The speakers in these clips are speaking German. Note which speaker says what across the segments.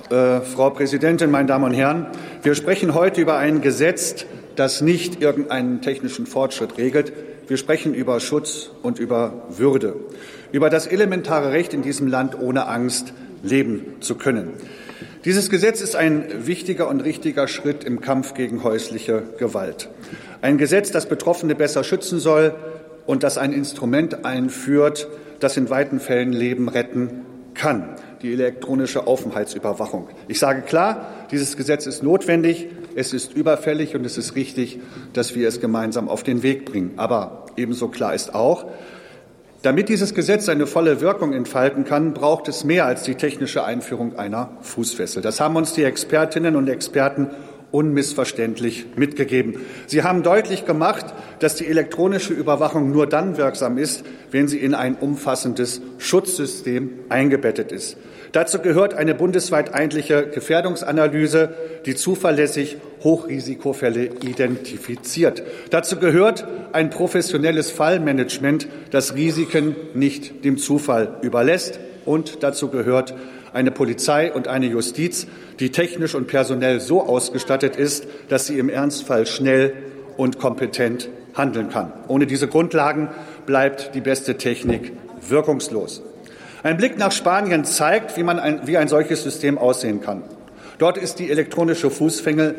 Speaker 1: Frau Präsidentin, meine Damen und Herren! Wir sprechen heute über ein Gesetz, das nicht irgendeinen technischen Fortschritt regelt. Wir sprechen über Schutz und über Würde, über das elementare Recht, in diesem Land ohne Angst leben zu können. Dieses Gesetz ist ein wichtiger und richtiger Schritt im Kampf gegen häusliche Gewalt. Ein Gesetz, das Betroffene besser schützen soll und das ein Instrument einführt, das in weiten Fällen Leben retten kann. Die elektronische Aufenthaltsüberwachung. Ich sage klar, dieses Gesetz ist notwendig, es ist überfällig und es ist richtig, dass wir es gemeinsam auf den Weg bringen. Aber ebenso klar ist auch, damit dieses Gesetz seine volle Wirkung entfalten kann, braucht es mehr als die technische Einführung einer Fußfessel. Das haben uns die Expertinnen und Experten unmissverständlich mitgegeben. Sie haben deutlich gemacht, dass die elektronische Überwachung nur dann wirksam ist, wenn sie in ein umfassendes Schutzsystem eingebettet ist. Dazu gehört eine bundesweit einheitliche Gefährdungsanalyse, die zuverlässig Hochrisikofälle identifiziert. Dazu gehört ein professionelles Fallmanagement, das Risiken nicht dem Zufall überlässt. Und dazu gehört eine Polizei und eine Justiz, die technisch und personell so ausgestattet ist, dass sie im Ernstfall schnell und kompetent handeln kann. Ohne diese Grundlagen bleibt die beste Technik wirkungslos. Ein Blick nach Spanien zeigt, wie ein solches System aussehen kann. Dort ist die elektronische Fußfessel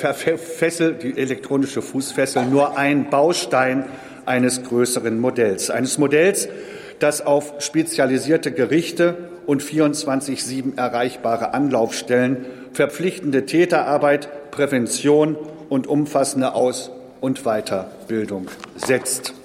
Speaker 1: nur ein Baustein eines größeren Modells. Eines Modells, das auf spezialisierte Gerichte und 24/7 erreichbare Anlaufstellen, verpflichtende Täterarbeit, Prävention und umfassende Aus- und Weiterbildung setzt.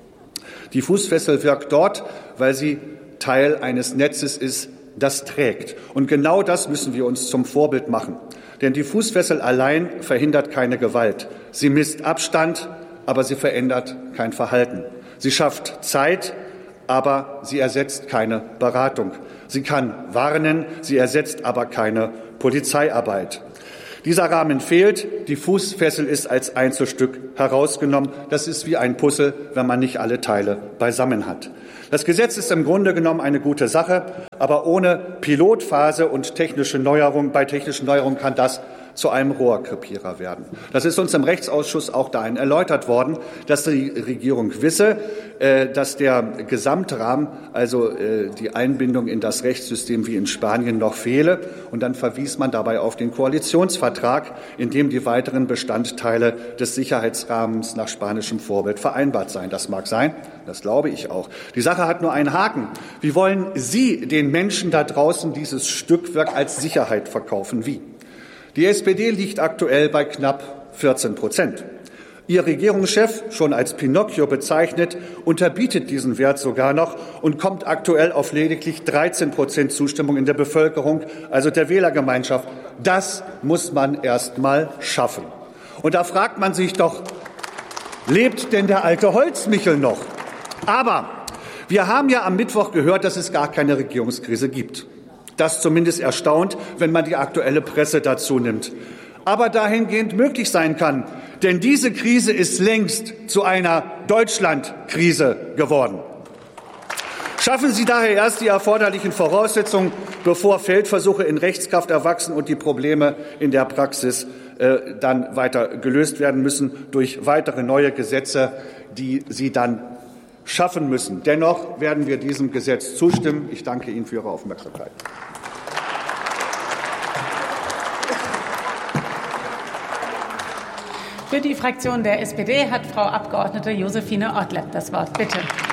Speaker 1: Die Fußfessel wirkt dort, weil sie Teil eines Netzes ist, das trägt. Und genau das müssen wir uns zum Vorbild machen. Denn die Fußfessel allein verhindert keine Gewalt. Sie misst Abstand, aber sie verändert kein Verhalten. Sie schafft Zeit, aber sie ersetzt keine Beratung. Sie kann warnen, sie ersetzt aber keine Polizeiarbeit. Dieser Rahmen fehlt. Die Fußfessel ist als Einzelstück herausgenommen. Das ist wie ein Puzzle, wenn man nicht alle Teile beisammen hat. Das Gesetz ist im Grunde genommen eine gute Sache, aber ohne Pilotphase und technische Neuerung kann das zu einem Rohrkrepierer werden. Das ist uns im Rechtsausschuss auch dahin erläutert worden, dass die Regierung wisse, dass der Gesamtrahmen, also die Einbindung in das Rechtssystem wie in Spanien, noch fehle. Und dann verwies man dabei auf den Koalitionsvertrag, in dem die weiteren Bestandteile des Sicherheitsrahmens nach spanischem Vorbild vereinbart seien. Das mag sein, das glaube ich auch. Die Sache hat nur einen Haken. Wie wollen Sie den Menschen da draußen dieses Stückwerk als Sicherheit verkaufen? Wie? Die SPD liegt aktuell bei knapp 14%. Ihr Regierungschef, schon als Pinocchio bezeichnet, unterbietet diesen Wert sogar noch und kommt aktuell auf lediglich 13% Zustimmung in der Bevölkerung, also der Wählergemeinschaft. Das muss man erst mal schaffen. Und da fragt man sich doch, lebt denn der alte Holzmichel noch? Aber wir haben ja am Mittwoch gehört, dass es gar keine Regierungskrise gibt. Das zumindest erstaunt, wenn man die aktuelle Presse dazu nimmt. Aber dahingehend möglich sein kann. Denn diese Krise ist längst zu einer Deutschlandkrise geworden. Schaffen Sie daher erst die erforderlichen Voraussetzungen, bevor Feldversuche in Rechtskraft erwachsen und die Probleme in der Praxis dann weiter gelöst werden müssen durch weitere neue Gesetze, die Sie dann schaffen müssen. Dennoch werden wir diesem Gesetz zustimmen. Ich danke Ihnen für Ihre Aufmerksamkeit.
Speaker 2: Für die Fraktion der SPD hat Frau Abgeordnete Josephine Ortlepp das Wort. Bitte.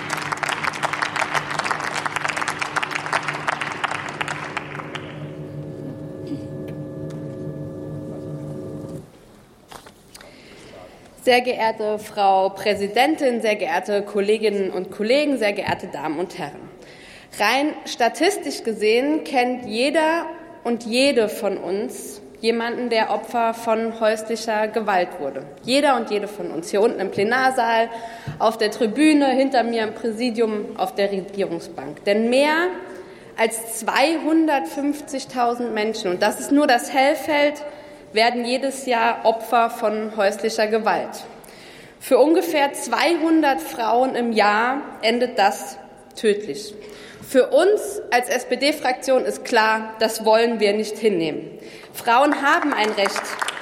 Speaker 3: Sehr geehrte Frau Präsidentin, sehr geehrte Kolleginnen und Kollegen, sehr geehrte Damen und Herren! Rein statistisch gesehen kennt jeder und jede von uns jemanden, der Opfer von häuslicher Gewalt wurde. Jeder und jede von uns, hier unten im Plenarsaal, auf der Tribüne, hinter mir im Präsidium, auf der Regierungsbank. Denn mehr als 250.000 Menschen, und das ist nur das Hellfeld, werden jedes Jahr Opfer von häuslicher Gewalt. Für ungefähr 200 Frauen im Jahr endet das tödlich. Für uns als SPD-Fraktion ist klar, das wollen wir nicht hinnehmen. Frauen haben ein Recht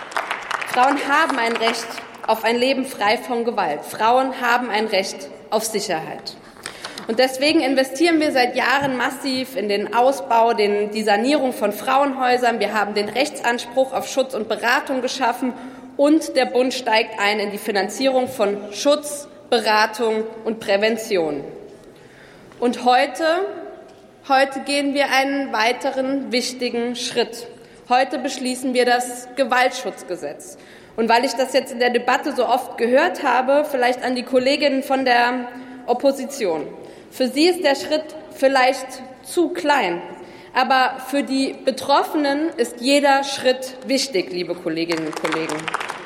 Speaker 3: auf ein Leben frei von Gewalt. Frauen haben ein Recht auf Sicherheit. Und deswegen investieren wir seit Jahren massiv in den Ausbau, die Sanierung von Frauenhäusern. Wir haben den Rechtsanspruch auf Schutz und Beratung geschaffen und der Bund steigt ein in die Finanzierung von Schutz, Beratung und Prävention. Und heute gehen wir einen weiteren wichtigen Schritt. Heute beschließen wir das Gewaltschutzgesetz. Und weil ich das jetzt in der Debatte so oft gehört habe, vielleicht an die Kolleginnen von der Opposition. Für sie ist der Schritt vielleicht zu klein. Aber für die Betroffenen ist jeder Schritt wichtig, liebe Kolleginnen und Kollegen.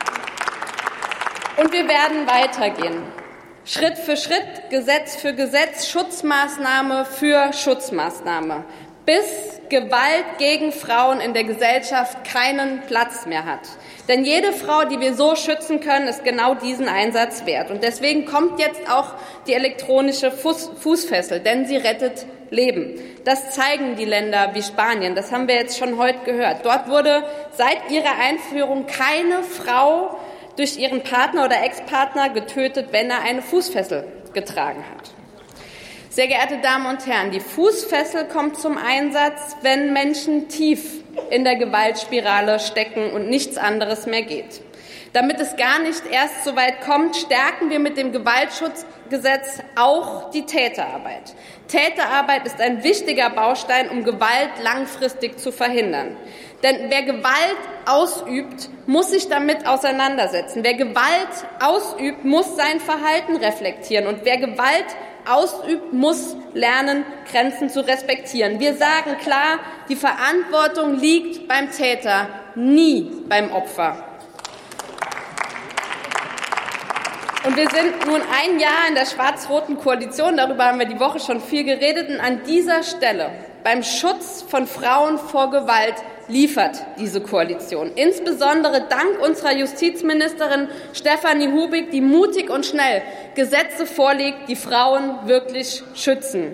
Speaker 3: Und wir werden weitergehen. Schritt für Schritt, Gesetz für Gesetz, Schutzmaßnahme für Schutzmaßnahme, bis Gewalt gegen Frauen in der Gesellschaft keinen Platz mehr hat. Denn jede Frau, die wir so schützen können, ist genau diesen Einsatz wert. Und deswegen kommt jetzt auch die elektronische Fußfessel, denn sie rettet Leben. Das zeigen die Länder wie Spanien. Das haben wir jetzt schon heute gehört. Dort wurde seit ihrer Einführung keine Frau durch ihren Partner oder Ex-Partner getötet, wenn er eine Fußfessel getragen hat. Sehr geehrte Damen und Herren, die Fußfessel kommt zum Einsatz, wenn Menschen tief in der Gewaltspirale stecken und nichts anderes mehr geht. Damit es gar nicht erst so weit kommt, stärken wir mit dem Gewaltschutzgesetz auch die Täterarbeit. Täterarbeit ist ein wichtiger Baustein, um Gewalt langfristig zu verhindern. Denn wer Gewalt ausübt, muss sich damit auseinandersetzen. Wer Gewalt ausübt, muss sein Verhalten reflektieren. Und wer Gewalt ausübt, muss lernen, Grenzen zu respektieren. Wir sagen klar, die Verantwortung liegt beim Täter, nie beim Opfer. Und wir sind nun ein Jahr in der schwarz-roten Koalition, darüber haben wir die Woche schon viel geredet, und an dieser Stelle beim Schutz von Frauen vor Gewalt liefert diese Koalition. Insbesondere dank unserer Justizministerin Stefanie Hubig, die mutig und schnell Gesetze vorlegt, die Frauen wirklich schützen.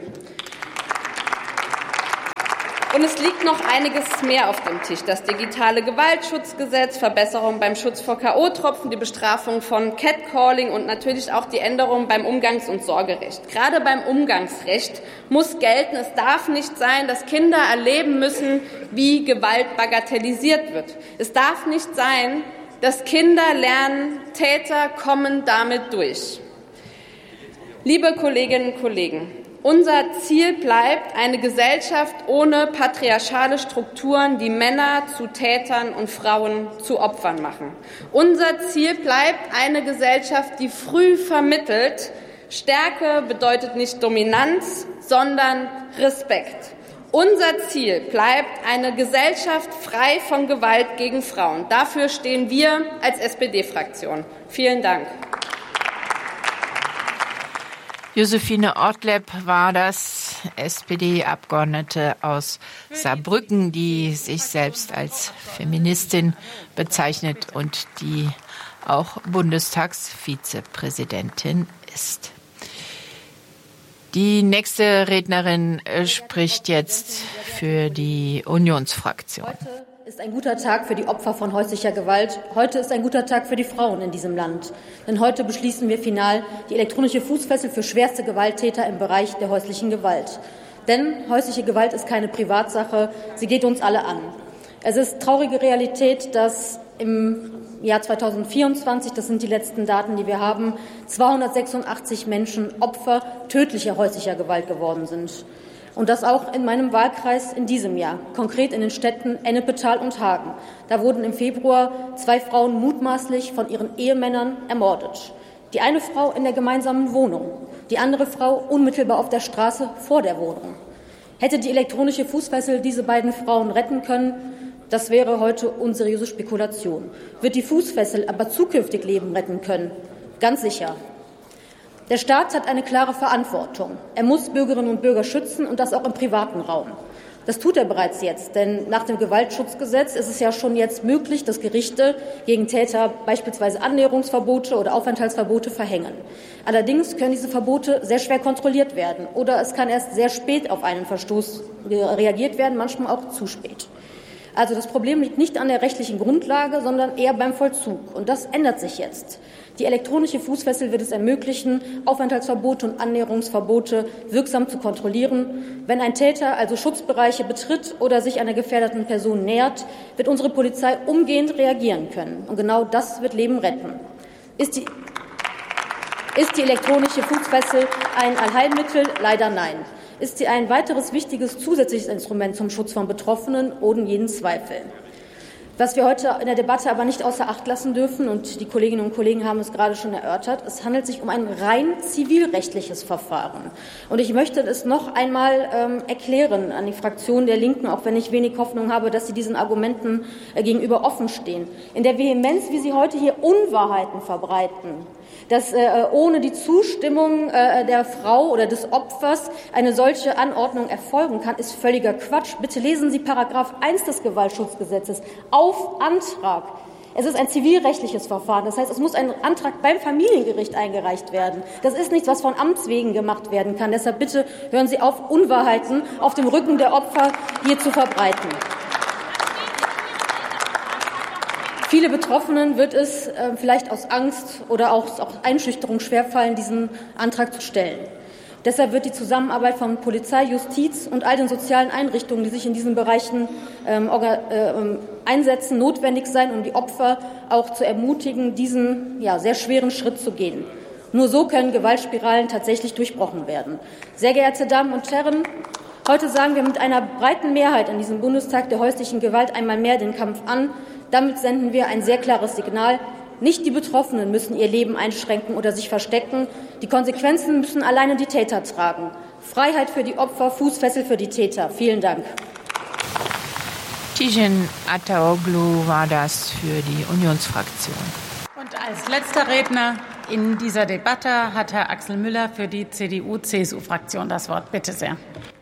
Speaker 3: Und es liegt noch einiges mehr auf dem Tisch. Das digitale Gewaltschutzgesetz, Verbesserung beim Schutz vor K.O.-Tropfen, die Bestrafung von Catcalling und natürlich auch die Änderung beim Umgangs- und Sorgerecht. Gerade beim Umgangsrecht muss gelten, es darf nicht sein, dass Kinder erleben müssen, wie Gewalt bagatellisiert wird. Es darf nicht sein, dass Kinder lernen, Täter kommen damit durch. Liebe Kolleginnen und Kollegen, unser Ziel bleibt eine Gesellschaft ohne patriarchale Strukturen, die Männer zu Tätern und Frauen zu Opfern machen. Unser Ziel bleibt eine Gesellschaft, die früh vermittelt, Stärke bedeutet nicht Dominanz, sondern Respekt. Unser Ziel bleibt eine Gesellschaft frei von Gewalt gegen Frauen. Dafür stehen wir als SPD-Fraktion. Vielen Dank.
Speaker 4: Josephine Ortlepp war das, SPD-Abgeordnete aus Saarbrücken, die sich selbst als Feministin bezeichnet und die auch Bundestagsvizepräsidentin ist. Die nächste Rednerin spricht jetzt für die Unionsfraktion.
Speaker 5: Heute ist ein guter Tag für die Opfer von häuslicher Gewalt. Heute ist ein guter Tag für die Frauen in diesem Land. Denn heute beschließen wir final die elektronische Fußfessel für schwerste Gewalttäter im Bereich der häuslichen Gewalt. Denn häusliche Gewalt ist keine Privatsache, sie geht uns alle an. Es ist traurige Realität, dass im Jahr 2024, das sind die letzten Daten, die wir haben, 286 Menschen Opfer tödlicher häuslicher Gewalt geworden sind. Und das auch in meinem Wahlkreis in diesem Jahr, konkret in den Städten Ennepetal und Hagen. Da wurden im Februar 2 Frauen mutmaßlich von ihren Ehemännern ermordet. Die eine Frau in der gemeinsamen Wohnung, die andere Frau unmittelbar auf der Straße vor der Wohnung. Hätte die elektronische Fußfessel diese beiden Frauen retten können? Das wäre heute unseriöse Spekulation. Wird die Fußfessel aber zukünftig Leben retten können? Ganz sicher. Der Staat hat eine klare Verantwortung. Er muss Bürgerinnen und Bürger schützen und das auch im privaten Raum. Das tut er bereits jetzt, denn nach dem Gewaltschutzgesetz ist es ja schon jetzt möglich, dass Gerichte gegen Täter beispielsweise Annäherungsverbote oder Aufenthaltsverbote verhängen. Allerdings können diese Verbote sehr schwer kontrolliert werden oder es kann erst sehr spät auf einen Verstoß reagiert werden, manchmal auch zu spät. Also das Problem liegt nicht an der rechtlichen Grundlage, sondern eher beim Vollzug. Und das ändert sich jetzt. Die elektronische Fußfessel wird es ermöglichen, Aufenthaltsverbote und Annäherungsverbote wirksam zu kontrollieren. Wenn ein Täter also Schutzbereiche betritt oder sich einer gefährdeten Person nähert, wird unsere Polizei umgehend reagieren können. Und genau das wird Leben retten. Ist die elektronische Fußfessel ein Allheilmittel? Leider nein. Ist sie ein weiteres wichtiges zusätzliches Instrument zum Schutz von Betroffenen? Ohne jeden Zweifel. Was wir heute in der Debatte aber nicht außer Acht lassen dürfen, und die Kolleginnen und Kollegen haben es gerade schon erörtert, es handelt sich um ein rein zivilrechtliches Verfahren. Und ich möchte es noch einmal erklären an die Fraktion der Linken, auch wenn ich wenig Hoffnung habe, dass sie diesen Argumenten gegenüber offen stehen. In der Vehemenz, wie sie heute hier Unwahrheiten verbreiten, dass ohne die Zustimmung der Frau oder des Opfers eine solche Anordnung erfolgen kann, ist völliger Quatsch. Bitte lesen Sie Paragraph 1 des Gewaltschutzgesetzes auf Antrag. Es ist ein zivilrechtliches Verfahren. Das heißt, es muss ein Antrag beim Familiengericht eingereicht werden. Das ist nichts, was von Amts wegen gemacht werden kann. Deshalb bitte hören Sie auf, Unwahrheiten auf dem Rücken der Opfer hier zu verbreiten. Viele Betroffenen wird es vielleicht aus Angst oder auch aus Einschüchterung schwerfallen, diesen Antrag zu stellen. Deshalb wird die Zusammenarbeit von Polizei, Justiz und all den sozialen Einrichtungen, die sich in diesen Bereichen einsetzen, notwendig sein, um die Opfer auch zu ermutigen, diesen sehr schweren Schritt zu gehen. Nur so können Gewaltspiralen tatsächlich durchbrochen werden. Sehr geehrte Damen und Herren, heute sagen wir mit einer breiten Mehrheit in diesem Bundestag der häuslichen Gewalt einmal mehr den Kampf an. Damit senden wir ein sehr klares Signal. Nicht die Betroffenen müssen ihr Leben einschränken oder sich verstecken. Die Konsequenzen müssen alleine die Täter tragen. Freiheit für die Opfer, Fußfessel für die Täter. Vielen Dank.
Speaker 4: Tijen Ataoglu war das für die Unionsfraktion.
Speaker 2: Und als letzter Redner in dieser Debatte hat Herr Axel Müller für die CDU-CSU-Fraktion das Wort. Bitte sehr.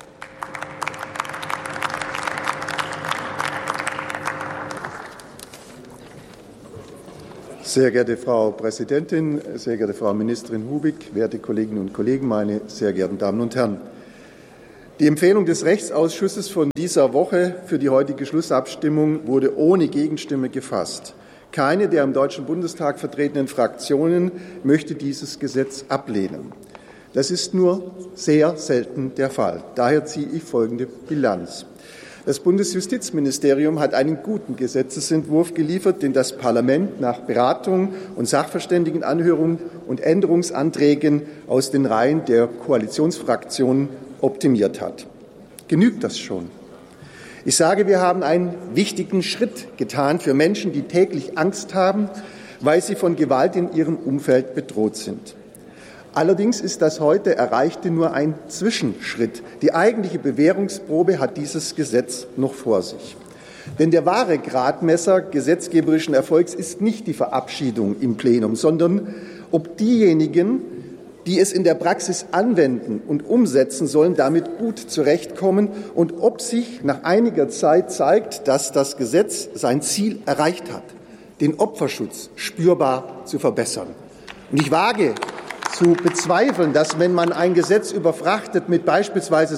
Speaker 6: Sehr geehrte Frau Präsidentin, sehr geehrte Frau Ministerin Hubig, werte Kolleginnen und Kollegen, meine sehr geehrten Damen und Herren! Die Empfehlung des Rechtsausschusses von dieser Woche für die heutige Schlussabstimmung wurde ohne Gegenstimme gefasst. Keine der im Deutschen Bundestag vertretenen Fraktionen möchte dieses Gesetz ablehnen. Das ist nur sehr selten der Fall. Daher ziehe ich folgende Bilanz. Das Bundesjustizministerium hat einen guten Gesetzesentwurf geliefert, den das Parlament nach Beratung und Sachverständigenanhörung und Änderungsanträgen aus den Reihen der Koalitionsfraktionen optimiert hat. Genügt das schon? Ich sage, wir haben einen wichtigen Schritt getan für Menschen, die täglich Angst haben, weil sie von Gewalt in ihrem Umfeld bedroht sind. Allerdings ist das heute Erreichte nur ein Zwischenschritt. Die eigentliche Bewährungsprobe hat dieses Gesetz noch vor sich. Denn der wahre Gradmesser gesetzgeberischen Erfolgs ist nicht die Verabschiedung im Plenum, sondern ob diejenigen, die es in der Praxis anwenden und umsetzen sollen, damit gut zurechtkommen und ob sich nach einiger Zeit zeigt, dass das Gesetz sein Ziel erreicht hat, den Opferschutz spürbar zu verbessern. Und ich wage zu bezweifeln, dass, wenn man ein Gesetz überfrachtet mit beispielsweise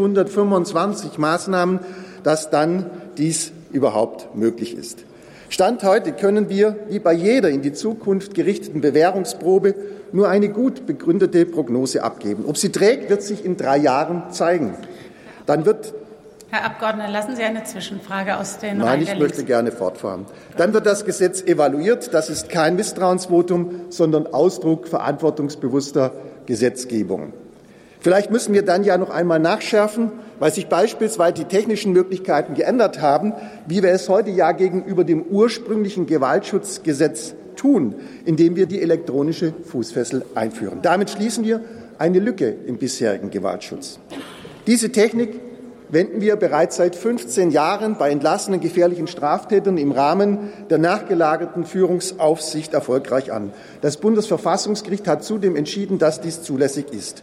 Speaker 6: 625 Maßnahmen, dass dann dies überhaupt möglich ist. Stand heute können wir, wie bei jeder in die Zukunft gerichteten Bewährungsprobe, nur eine gut begründete Prognose abgeben. Ob sie trägt, wird sich in 3 Jahren zeigen. Dann wird
Speaker 2: Herr Abgeordneter, lassen Sie eine Zwischenfrage aus den Reihen der
Speaker 6: Nein, ich möchte gerne fortfahren. Dann wird das Gesetz evaluiert. Das ist kein Misstrauensvotum, sondern Ausdruck verantwortungsbewusster Gesetzgebung. Vielleicht müssen wir dann ja noch einmal nachschärfen, weil sich beispielsweise die technischen Möglichkeiten geändert haben, wie wir es heute ja gegenüber dem ursprünglichen Gewaltschutzgesetz tun, indem wir die elektronische Fußfessel einführen. Damit schließen wir eine Lücke im bisherigen Gewaltschutz. Diese Technik wenden wir bereits seit 15 Jahren bei entlassenen gefährlichen Straftätern im Rahmen der nachgelagerten Führungsaufsicht erfolgreich an. Das Bundesverfassungsgericht hat zudem entschieden, dass dies zulässig ist.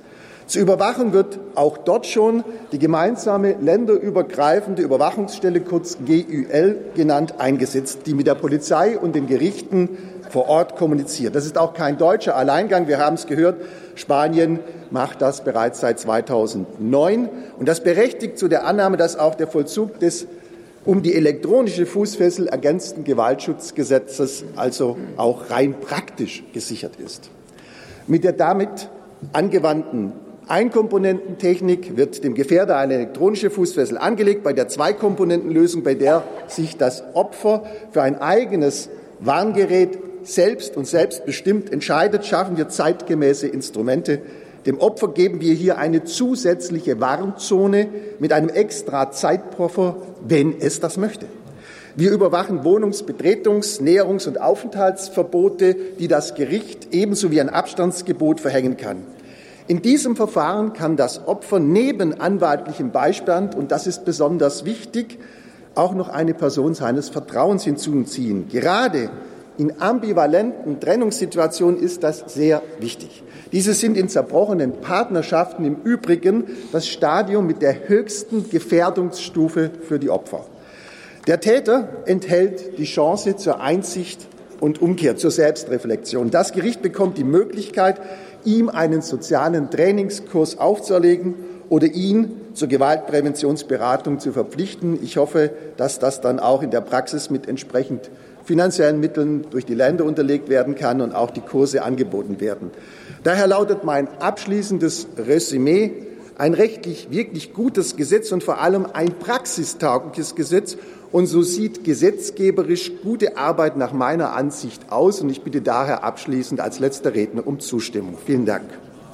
Speaker 6: Zur Überwachung wird auch dort schon die gemeinsame länderübergreifende Überwachungsstelle, kurz GÜL genannt, eingesetzt, die mit der Polizei und den Gerichten vor Ort kommuniziert. Das ist auch kein deutscher Alleingang. Wir haben es gehört, Spanien macht das bereits seit 2009. Und das berechtigt zu der Annahme, dass auch der Vollzug des um die elektronische Fußfessel ergänzten Gewaltschutzgesetzes also auch rein praktisch gesichert ist. Mit der damit angewandten Einkomponententechnik wird dem Gefährder eine elektronische Fußfessel angelegt, bei der Zweikomponentenlösung, bei der sich das Opfer für ein eigenes Warngerät selbst und selbstbestimmt entscheidet, schaffen wir zeitgemäße Instrumente. Dem Opfer geben wir hier eine zusätzliche Warnzone mit einem extra Zeitpuffer, wenn es das möchte. Wir überwachen Wohnungs-, Betretungs-, Näherungs- und Aufenthaltsverbote, die das Gericht ebenso wie ein Abstandsgebot verhängen kann. In diesem Verfahren kann das Opfer neben anwaltlichem Beistand, und das ist besonders wichtig, auch noch eine Person seines Vertrauens hinzuziehen. Gerade in ambivalenten Trennungssituationen ist das sehr wichtig. Diese sind in zerbrochenen Partnerschaften im Übrigen das Stadium mit der höchsten Gefährdungsstufe für die Opfer. Der Täter enthält die Chance zur Einsicht und Umkehr, zur Selbstreflexion. Das Gericht bekommt die Möglichkeit, ihm einen sozialen Trainingskurs aufzuerlegen oder ihn zur Gewaltpräventionsberatung zu verpflichten. Ich hoffe, dass das dann auch in der Praxis mit entsprechend finanziellen Mitteln durch die Länder unterlegt werden kann und auch die Kurse angeboten werden. Daher lautet mein abschließendes Resümee: ein rechtlich wirklich gutes Gesetz und vor allem ein praxistaugliches Gesetz. Und so sieht gesetzgeberisch gute Arbeit nach meiner Ansicht aus. Und ich bitte daher abschließend als letzter Redner um Zustimmung. Vielen Dank.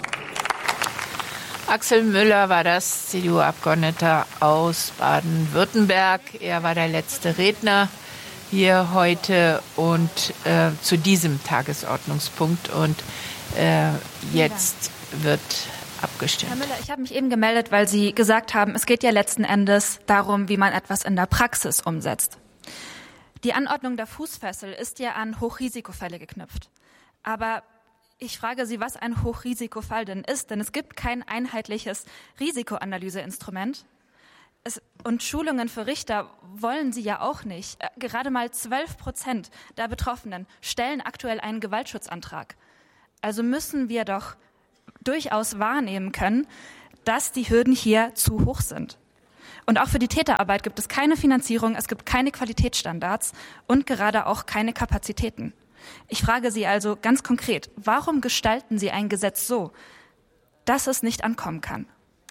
Speaker 4: Axel Müller war das, CDU-Abgeordneter aus Baden-Württemberg. Er war der letzte Redner hier heute und zu diesem Tagesordnungspunkt. Und jetzt wird abgestimmt.
Speaker 7: Herr Müller, ich habe mich eben gemeldet, weil Sie gesagt haben, es geht ja letzten Endes darum, wie man etwas in der Praxis umsetzt. Die Anordnung der Fußfessel ist ja an Hochrisikofälle geknüpft. Aber ich frage Sie, was ein Hochrisikofall denn ist, denn es gibt kein einheitliches Risikoanalyseinstrument. Und Schulungen für Richter wollen Sie ja auch nicht. Gerade mal 12% der Betroffenen stellen aktuell einen Gewaltschutzantrag. Also müssen wir doch durchaus wahrnehmen können, dass die Hürden hier zu hoch sind. Und auch für die Täterarbeit gibt es keine Finanzierung, es gibt keine Qualitätsstandards und gerade auch keine Kapazitäten. Ich frage Sie also ganz konkret, warum gestalten Sie ein Gesetz so, dass es nicht ankommen kann?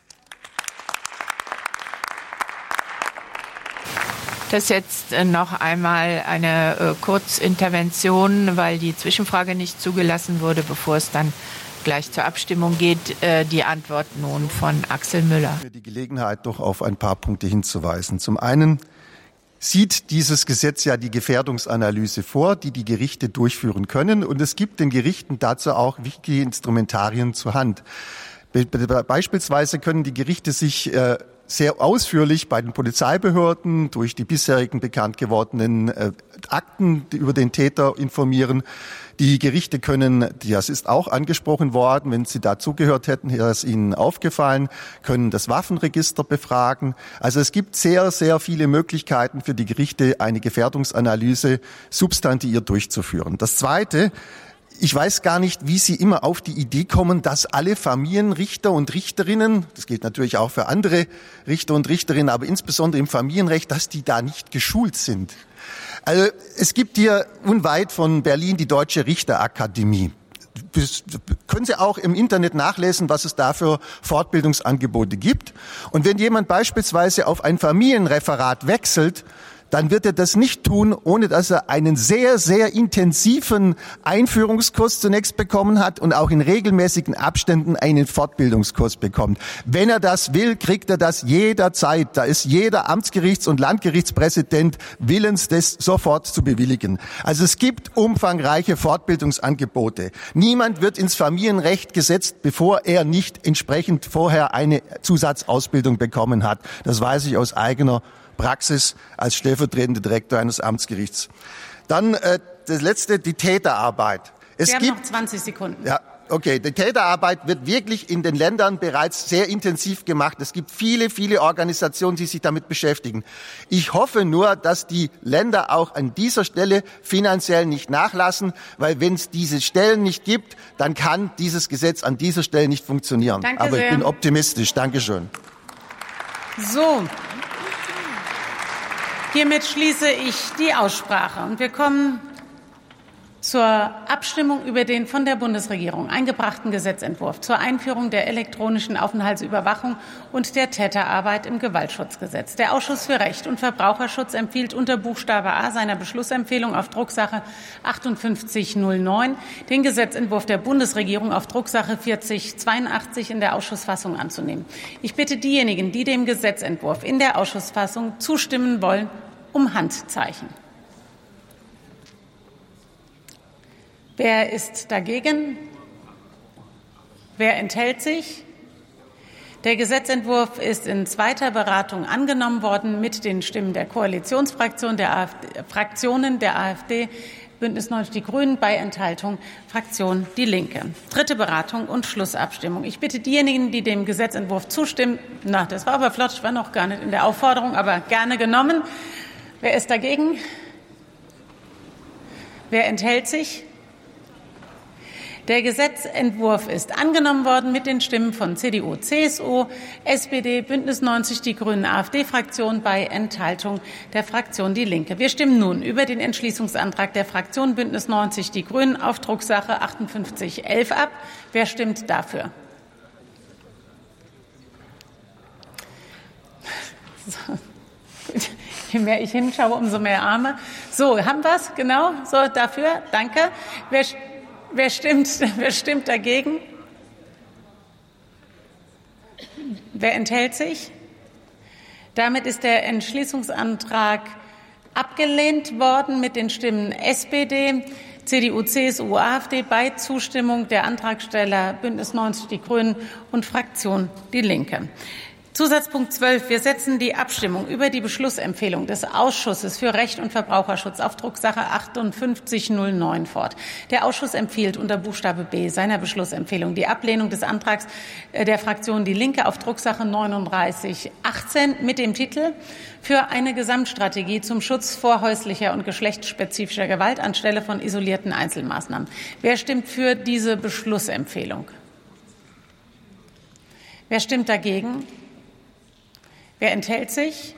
Speaker 4: Das ist jetzt noch einmal eine Kurzintervention, weil die Zwischenfrage nicht zugelassen wurde, bevor es dann gleich zur Abstimmung geht. Die Antwort nun von Axel Müller.
Speaker 6: Die Gelegenheit, doch auf ein paar Punkte hinzuweisen. Zum einen sieht dieses Gesetz ja die Gefährdungsanalyse vor, die die Gerichte durchführen können. Und es gibt den Gerichten dazu auch wichtige Instrumentarien zur Hand. Beispielsweise können die Gerichte sich sehr ausführlich bei den Polizeibehörden durch die bisherigen bekannt gewordenen Akten über den Täter informieren. Die Gerichte können, das ist auch angesprochen worden, wenn Sie da zugehört hätten, wäre es Ihnen aufgefallen, können das Waffenregister befragen. Also es gibt sehr, sehr viele Möglichkeiten für die Gerichte, eine Gefährdungsanalyse substantiiert durchzuführen. Das Zweite: Ich weiß gar nicht, wie Sie immer auf die Idee kommen, dass alle Familienrichter und Richterinnen, das gilt natürlich auch für andere Richter und Richterinnen, aber insbesondere im Familienrecht, dass die da nicht geschult sind. Also es gibt hier unweit von Berlin die Deutsche Richterakademie. Das können Sie auch im Internet nachlesen, was es da für Fortbildungsangebote gibt. Und wenn jemand beispielsweise auf ein Familienreferat wechselt, dann wird er das nicht tun, ohne dass er einen sehr, sehr intensiven Einführungskurs zunächst bekommen hat und auch in regelmäßigen Abständen einen Fortbildungskurs bekommt. Wenn er das will, kriegt er das jederzeit. Da ist jeder Amtsgerichts- und Landgerichtspräsident willens, das sofort zu bewilligen. Also es gibt umfangreiche Fortbildungsangebote. Niemand wird ins Familienrecht gesetzt, bevor er nicht entsprechend vorher eine Zusatzausbildung bekommen hat. Das weiß ich aus eigener Praxis als stellvertretender Direktor eines Amtsgerichts. Dann das Letzte, die Täterarbeit.
Speaker 2: Sie haben noch 20 Sekunden.
Speaker 6: Ja,
Speaker 8: Okay, die Täterarbeit wird wirklich in den Ländern bereits sehr intensiv gemacht. Es gibt viele, viele Organisationen, die sich damit beschäftigen. Ich hoffe nur, dass die Länder auch an dieser Stelle finanziell nicht nachlassen, weil wenn es diese Stellen nicht gibt, dann kann dieses Gesetz an dieser Stelle nicht funktionieren.
Speaker 2: Danke
Speaker 8: Aber
Speaker 2: sehr.
Speaker 8: ich bin optimistisch. Dankeschön.
Speaker 2: So, hiermit schließe ich die Aussprache und wir kommen zur Abstimmung über den von der Bundesregierung eingebrachten Gesetzentwurf zur Einführung der elektronischen Aufenthaltsüberwachung und der Täterarbeit im Gewaltschutzgesetz. Der Ausschuss für Recht und Verbraucherschutz empfiehlt unter Buchstabe A seiner Beschlussempfehlung auf Drucksache 5809 den Gesetzentwurf der Bundesregierung auf Drucksache 4082 in der Ausschussfassung anzunehmen. Ich bitte diejenigen, die dem Gesetzentwurf in der Ausschussfassung zustimmen wollen, um Handzeichen. Wer ist dagegen? Wer enthält sich? Der Gesetzentwurf ist in zweiter Beratung angenommen worden mit den Stimmen der Koalitionsfraktionen, der AfD, Bündnis 90 Die Grünen, bei Enthaltung Fraktion Die Linke. Dritte Beratung und Schlussabstimmung. Ich bitte diejenigen, die dem Gesetzentwurf zustimmen, das war aber flott, ich war noch gar nicht in der Aufforderung, aber gerne genommen. Wer ist dagegen? Wer enthält sich? Der Gesetzentwurf ist angenommen worden mit den Stimmen von CDU, CSU, SPD, Bündnis 90 Die Grünen, AfD-Fraktion bei Enthaltung der Fraktion Die Linke. Wir stimmen nun über den Entschließungsantrag der Fraktion Bündnis 90 Die Grünen auf Drucksache 5811 ab. Wer stimmt dafür? So. Je mehr ich hinschaue, umso mehr Arme. So, haben wir es? Genau. So, dafür. Danke. Wer stimmt dagegen? Wer enthält sich? Damit ist der Entschließungsantrag abgelehnt worden mit den Stimmen SPD, CDU, CSU, AfD bei Zustimmung der Antragsteller Bündnis 90 Die Grünen und Fraktion Die Linke. Zusatzpunkt 12. Wir setzen die Abstimmung über die Beschlussempfehlung des Ausschusses für Recht und Verbraucherschutz auf Drucksache 5809 fort. Der Ausschuss empfiehlt unter Buchstabe B seiner Beschlussempfehlung die Ablehnung des Antrags der Fraktion Die Linke auf Drucksache 3918 mit dem Titel für eine Gesamtstrategie zum Schutz vor häuslicher und geschlechtsspezifischer Gewalt anstelle von isolierten Einzelmaßnahmen. Wer stimmt für diese Beschlussempfehlung? Wer stimmt dagegen? Wer enthält sich?